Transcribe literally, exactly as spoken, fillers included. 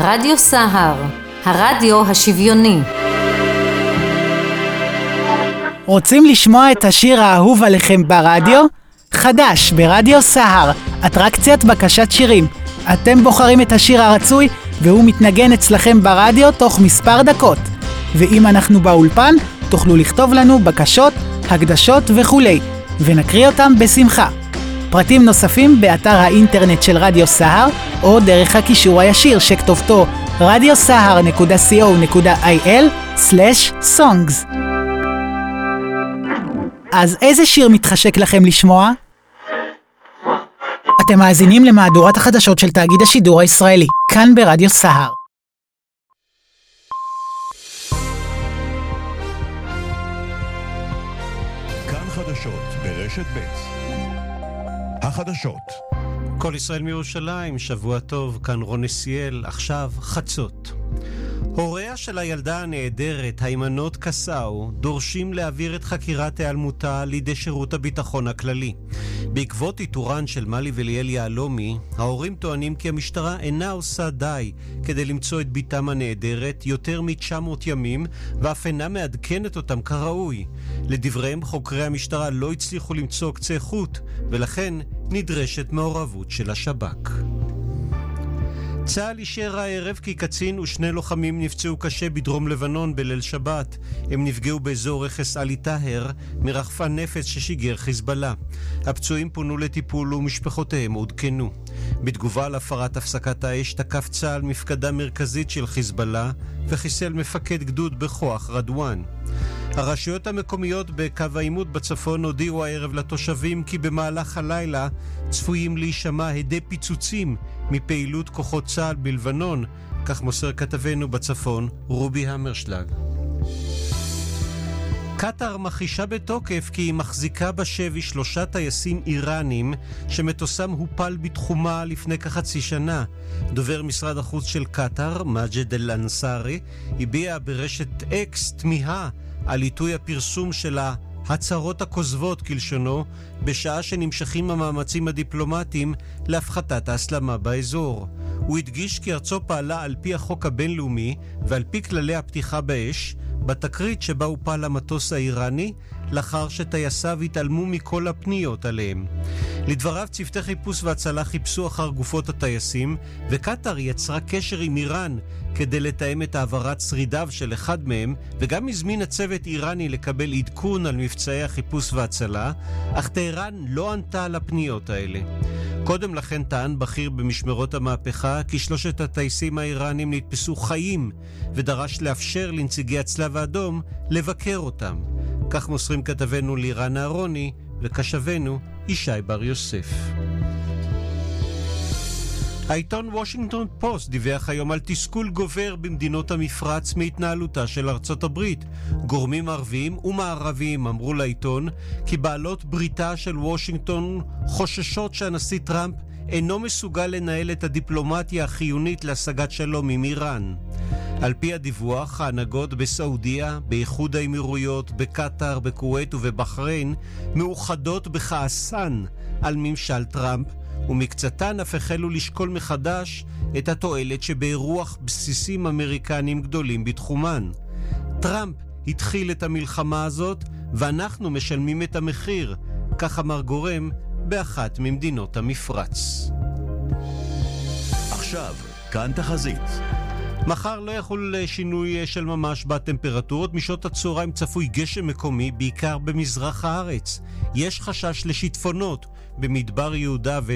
רדיו סהר, הרדיו השוויוני. רוצים לשמוע את השיר האהוב עליכם ברדיו? חדש ברדיו סהר, אטרקציית בקשת שירים. אתם בוחרים את השיר הרצוי והוא מתנגן אצלכם ברדיו תוך מספר דקות. ואם אנחנו באולפן, תוכלו לכתוב לנו בקשות, הקדשות וכולי, ונקריא אותם בשמחה. פרטים נוספים באתר האינטרנט של רדיו סהר, או דרך הקישור הישיר שכתובתו רדיו סהר נקודה סי או נקודה איי אל סלש סונגס. אז איזה שיר מתחשק לכם לשמוע? אתם מאזינים למהדורת החדשות של תאגיד השידור הישראלי, כאן ברדיו סהר. כאן חדשות ברשת ב'. החדשות. כל ישראל מירושלים, שבוע טוב, כאן רון נסיאל, עכשיו חצות. הוריה של הילדה הנהדרת, היימנוט קסאו, דורשים להעביר את חקירת היעלמותה לידי שירות הביטחון הכללי. בעקבות איתורן של מלי וליאל יעלומי, ההורים טוענים כי המשטרה אינה עושה די כדי למצוא את ביתם הנהדרת יותר מ-תשע מאות ימים, ואף אינה מעדכנת אותם כראוי. לדבריהם, חוקרי המשטרה לא הצליחו למצוא קצה חוט, ולכן נדרשת מעורבות של השב"כ. צה"ל אישר הערב כי קצין ושני לוחמים נפצעו קשה בדרום לבנון בליל שבת. הם נפגעו באזור רכס עלי טהר מרחפן נפץ ששיגר חיזבאללה. הפצועים פונו לטיפול ומשפחותיהם עודכנו. בתגובה על הפרת הפסקת האש תקף צה"ל מפקדה מרכזית של חיזבאללה וחיסל מפקד גדוד בכוח רדואן. הרשויות המקומיות בקו העימות בצפון הודיעו הערב לתושבים כי במהלך הלילה צפויים להישמע הדי פיצוצים מפעילות כוחות צה"ל בלבנון, כך מוסר כתבנו בצפון רובי המרשלג. קטר מכחישה בתוקף כי היא מחזיקה בשבי שלושה טייסים איראנים שמטוסם הופל בתחומה לפני כחצי שנה. דובר משרד החוץ של קטר, מג'ד אל-אנסארי, הביע ברשת אקס תמיהה על עיתוי הפרסום של ההצהרות הכוזבות כלשונו, בשעה שנמשכים המאמצים הדיפלומטיים להפחתת ההסלמה באזור. הוא הדגיש כי ארצו פעלה על פי החוק הבינלאומי ועל פי כללי הפתיחה באש, בתקרית שבה הופל המטוס האיראני, לאחר שטייסיו התעלמו מכל הפניות עליהם. לדבריו, צוותי חיפוש והצלה חיפשו אחר גופות הטייסים, וקטר יצרה קשר עם איראן כדי לתאם את העברת שרידיו של אחד מהם, וגם הזמין הצוות איראני לקבל עדכון על מבצעי החיפוש והצלה, אך טהרן לא ענתה על הפניות האלה. קודם לכן טען בכיר במשמרות המהפכה כי שלושת הטייסים האיראנים נתפסו חיים, ודרש לאפשר לנציגי הצלב האדום לבקר אותם. כך מוסרים כתבנו לירן אהרוני וקשבנו ישי בר יוסף. העיתון וושינגטון פוסט דיווח היום על תסכול גובר במדינות המפרץ מהתנהלותה של ארצות הברית. גורמים ערביים ומערביים אמרו לעיתון כי בעלות בריתה של וושינגטון חוששות שהנשיא טראמפ אינו מסוגל לנהל את הדיפלומטיה החיונית להשגת שלום עם איראן. על פי הדיווח, ההנהגות בסעודיה, באיחוד האמירויות, בקטר, בכווית ובבחריין מאוחדות בכעסן על ממשל טראמפ, ומקצתן אף החלו לשקול מחדש את התועלת שבאירוח בסיסים אמריקנים גדולים בתחומן. טראמפ התחיל את המלחמה הזאת ואנחנו משלמים את המחיר, כך אמר גורם באחת ממדינות המפרץ. עכשיו, כאן תחזית. מחר לא יחול שינוי של ממש בטמפרטורות. משעות הצהריים צפוי גשם מקומי, בעיקר במזרח הארץ. יש חשש לשיטפונות במדבר יהודה ו...